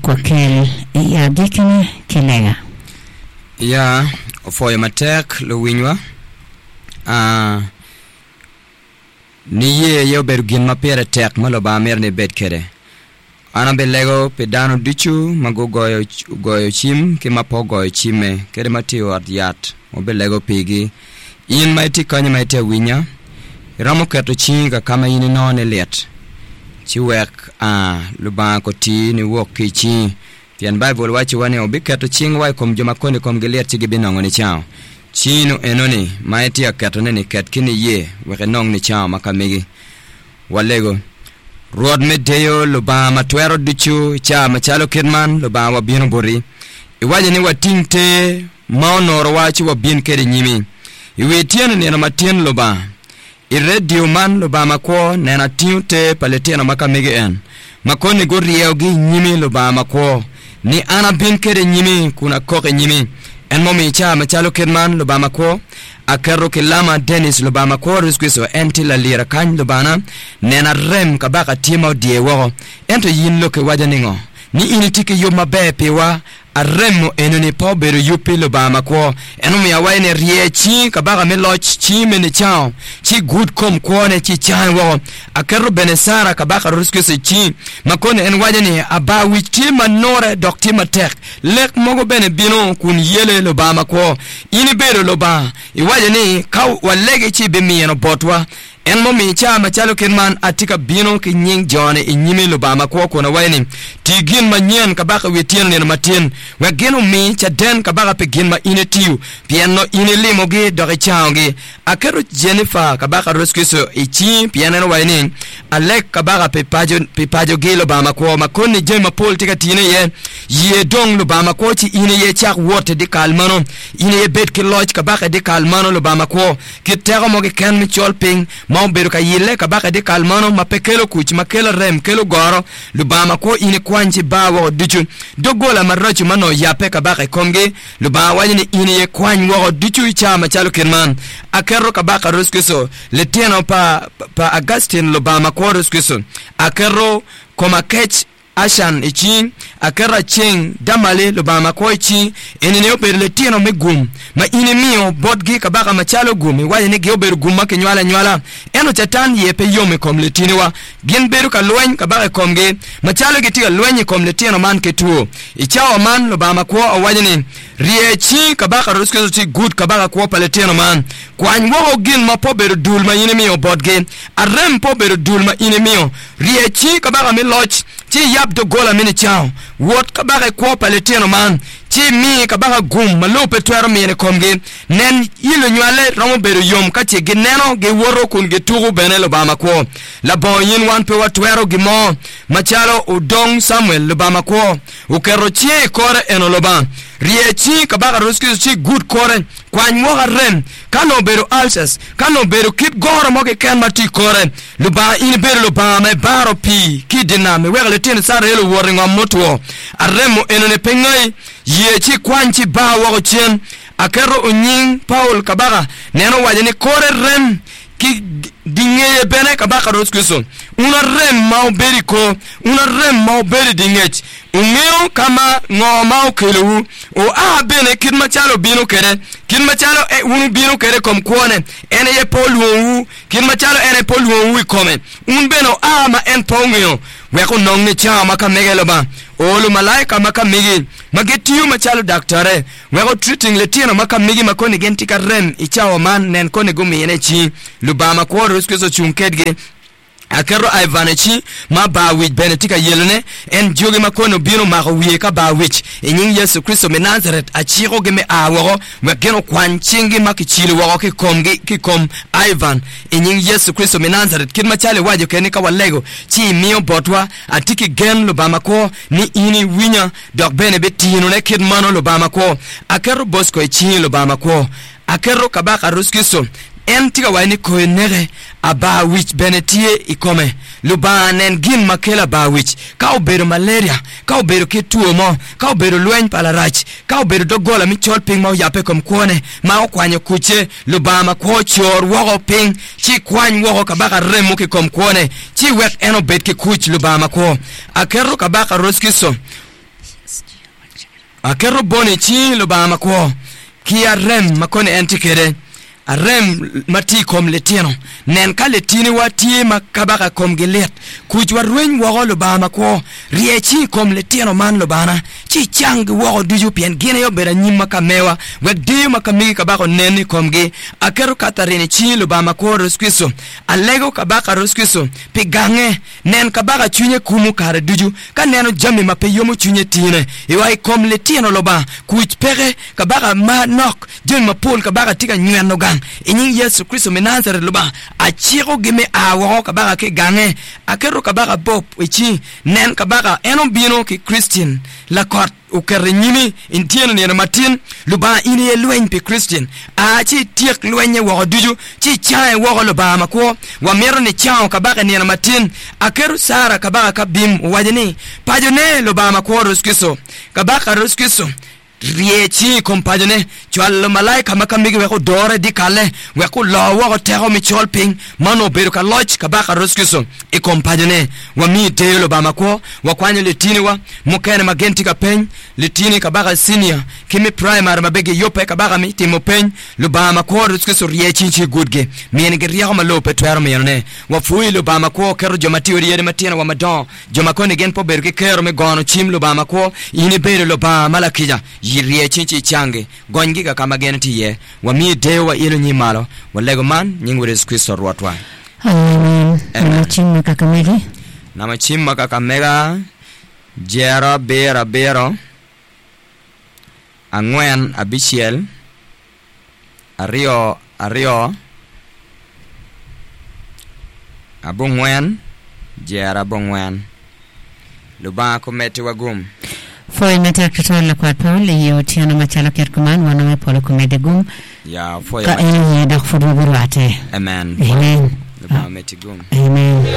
kwa kel ya dikene kelega ya for matek lo winywa ni ye bergin mapere tek malo ba mer ne bed kere ana belego pedano dichu mago goyo chim ke mapogo chime kere matio atiat obelego pigi in maiti kanya maiti winya ramo kato chinga kama ini none let chiwek luba ko ti ni wok ki chi pian bible wachi wane obikato chinga wai kom joma kone kom gelet chigi binongo ni chao chino enoni maiti akato ne kat kini ye weke nong ni chao makamigi walego Rod Medeo luba matwero dichu cha machalo kidman luba wabino bori iwaje ni watinte maonoro wachi wabin kede nyimi iwetiano ni na matien luba iredio man luba mako nena tiute paletena makamege en makoni gorieo gi nyimi luba mako ni ana bin kede nyimi kuna koke nyimi en momi cha machalo kidman luba mako akero kilama Dennis lobama chorus kwiso enti la lira kan lobana nena rem kabaka timo diewo ento yin loke wajaningo ni initike yo mabe pewa aremo enoni pobero yupi lobama ko enomi awaine riechi kabaka meloch chi meni chao chi good kom kwone chi chanwo akero benesara kabaka ruskese chi makone en wajani aba wichi manore doktima tek lek mogo bene bino kun yele lobama ko ini bero loba iwajani kaw walege chi bemieno botwa en momi cha machalo kenman atika bino ki nying jone inyimi lobama ko na waini tigin manyen kabaka wetien ne matin wageno mi cha den kabaka pegin ma inetiu piano inelimo ge dore chaonge akero Jennifer kabaka roskeso ichi piano waini alek kabaka pepajo ge lobama ko makoni jema pol tika tine ye dong lobama ko chi ine ye chak wote de kalmano ine ye bet ke lodge kabaka de kalmano lobama ko kitero mo ge ken mi cholping beru ka yile kabaka de kalmano mapekelo kuch makelo rem kelo goro lubama ko ine kwanchi bawo dichu dogola marachu mano yape kabaka komge luba wani ine ye kwany wo dichu chama chalo kenman akero kabaka ruskeso leteno pa Augustine lubama ko ruskeso akero koma kech Ashan ichi akara cheng damale lobama ko ichi enene operle tieno megum ma inemio bodgi kabaka machalo gumi wale ne geoberu gumma ke nyala eno chatan yepe yome komletiniwa gen beru ka lwen kabaka komge machalo getiga lwen komletino man ke tuo ichawa man lobama ko wale ne riechi kabaka ruskezo chi good kabaka ko paletino man kwanywo gen mapoberu dulma inemio bodge arem poberu dulma inemio riechi kabaka meloch chi yap do gola mini chao wot kabaka ko paletino man chi mi kabaka gum malope twero mine komge nen yilo nywale ramo beru yom kache geneno ge woro kun ge tugu benelo bama ko la boyin wan pe watwero gimo machalo udong Samuel lobama ko ukero chi kore enoloba riechi kabaka ruski chi good kore kwanywo rem kano beru alsas kano beru kip goro moge ken mati kore luba in beru luba me baro pi kidina me wegale tin sare lo woringa motwo aremo enone pengai yechi kwanchi bawo chen akero unyin Paul kabaka neno wajeni kore rem ki dinge bene kabaka roskuso una rem mauberi una rem mauberi dingech umeo kama ngoma ukelu o bene kidma chalo bino kere kidma chalo unu bino kere kom kuone ene ye polu kidma chalo ene polu ikome beno ma en pongyo weko nongne chama kamegelo ba olu malaika makamigi magetiu machalo daktare weko treating letino makamigi makoni gentika rem ichawo man nen kone gumi ene chi lubama ko ruskezo chunkedge akero Ivanechi ma ba wich benetika yelene en jogi makono bino mako wieka ba wich enying Yesu Kristo me Nazareth achiro geme aworo wegeno kwanchingi makichili wako kikom Ivan enying Yesu Kristo me Nazareth kidma chale wajo kenika walego chi mio botwa atiki gen lobama ko ni ini winya dok bene betino ne kidmano lobama ko akero bosko ichi lobama ko akero kabaka ruskiso entiga wani ko nere aba wich benetie ikome lubanen gin makela ba wich ka obero malaria ka obero kituo mo ka obero lwen palarach ka obero dogola mi chol ping mo yape kom kone ma okwanyo kuche lubama ko chor wogo ping chi kwany wogo kabaka remo ki kom kone chi wek eno bet ki kuch lubama ko akero kabaka roskiso akero boni chi lo ba mako ki arem makone entikere arem mati kom letino nen ka letini wati makabaka kom gelet kujwa rwen wo lo ba mako riechi kom letino man lo bana chi chang wo duju pien gine yo bera nyima kamewa wek di makami kabako neni komge akero katarene chi lo ba mako roskiso alego kabaka roskiso pigange nen kabaka chunye kumu kare duju ka neno jami mapeyomo chunye tine iwai kom letino lo ba kuj pere kabaka ma nok jen mapol kabaka tika nyeno gang inyi Yesu Kristo menanzare lo ba achiro gime awo kabaka ke gange akero kabaka bob ichi nen kabaka eno bino ki Christian la court ukerenyini intien ne matin luba ini elwen pe Christian a chi tiek lwenye wo duju chi chae wo lo ba mako wa mero ne chao kabaka ne matin akeru sara kabaka kabim wajeni pajone lo ba mako roskiso kabaka roskiso riechi kompajone chwal malaika makamigi weko dore dikale weko lawa ko tero mi chol ping mano beru ka lodge kabaka roskiso e kompajone wa mi telo ba mako wa kwanye letini wa mukene magenti ka pen letini kabaka senior kimi primary mabege yope kabaka mi timo pen lo ba mako roskiso riechi chi goodge mi ne geria ma lope twero mi ne wa fui lo ba mako kero jomati ori matina wa madon jomakone gen po beru ke kero me gono chim lo ba mako ini beru lo ba malakija yirie chinchi change gongi ka kama geneti ye wa mi dewa ilo nyimalo wa lego man nyingure Kristo rwatwa amen namachimma kakamegi namachimma kakamega jera bero angwen abishiel ario abungwen jera bungwen luba kometi wagum foi meta kitola kwa Paul yo tiana machala kerkuman wana me polo komedegum ya foi ka eni da fudu burwate amen amen luba metigum amen